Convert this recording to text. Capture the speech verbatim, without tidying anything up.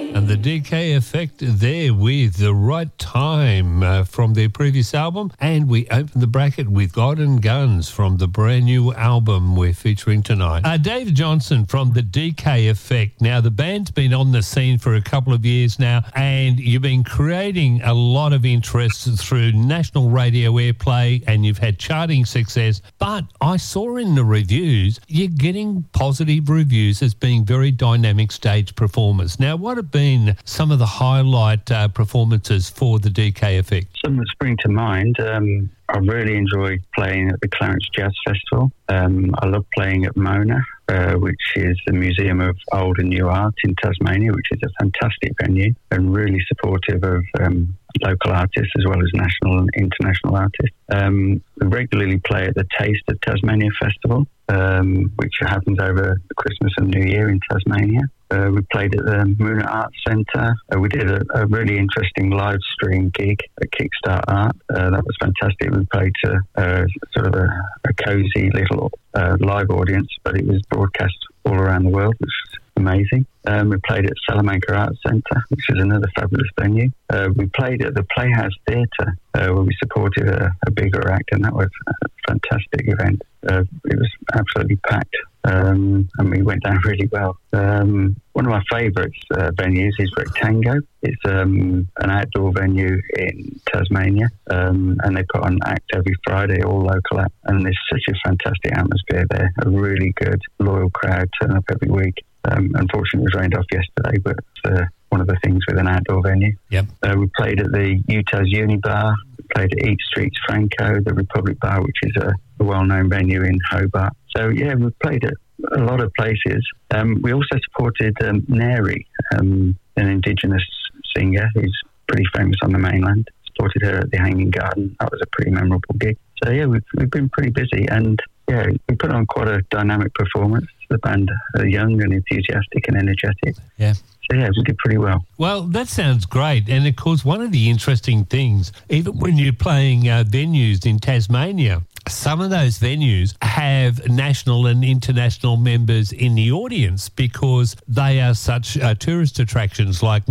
And the D K Effect there with The Right Time uh, from their previous album. And we open the bracket with God and Guns from the brand new album we're featuring tonight. Uh, David Johnson from the D K Effect. Now, the band's been on the scene for a couple of years now, and you've been creating a lot of interest through national radio airplay, and you've had charting success. But I saw in the reviews, you're getting positive reviews as being very dynamic stage performers. Now, what have been some of the highlight uh, performances for the D K Effect? Some that spring to mind. Um, I really enjoyed playing at the Clarence Jazz Festival. Um, I love playing at Mona, uh, which is the Museum of Old and New Art in Tasmania, which is a fantastic venue and really supportive of um, local artists as well as national and international artists. Um, I regularly play at the Taste of Tasmania Festival, um, which happens over Christmas and New Year in Tasmania. Uh, we played at the Moona Arts Centre. Uh, we did a, a really interesting live stream gig at Kickstart Art. Uh, that was fantastic. We played to uh, sort of a, a cosy little uh, live audience, but it was broadcast all around the world, which was amazing. Um, we played at Salamanca Arts Centre, which is another fabulous venue. Uh, we played at the Playhouse Theatre, uh, where we supported a, a bigger act, and that was a fantastic event. Uh, it was absolutely packed, um, and we went down really well. Um, one of my favourite uh, venues is Rectango. It's um, an outdoor venue in Tasmania, um, and they put on act every Friday, all local act, and there's such a fantastic atmosphere there. A really good, loyal crowd turn up every week. Um, unfortunately, it was rained off yesterday, but it's uh, one of the things with an outdoor venue. Yep. Uh, we played at the Utah's Uni Bar, we played at Eat Street's Franco, the Republic Bar, which is a, a well-known venue in Hobart. So, yeah, we played at a lot of places. Um, we also supported um, Neri, um, an Indigenous singer who's pretty famous on the mainland. Supported her at the Hanging Garden. That was a pretty memorable gig. So, yeah, we've, we've been pretty busy, and, yeah, we put on quite a dynamic performance. The band are young and enthusiastic and energetic. Yeah. So, yeah, we did pretty well. Well, that sounds great. And, of course, one of the interesting things, even when you're playing uh, venues in Tasmania, some of those venues have national and international members in the audience because they are such uh, tourist attractions like